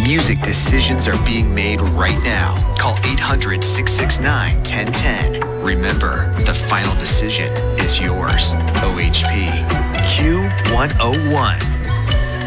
Music decisions are being made right now. Call 800-669-1010. Remember, the final decision is yours. OHP. Q101.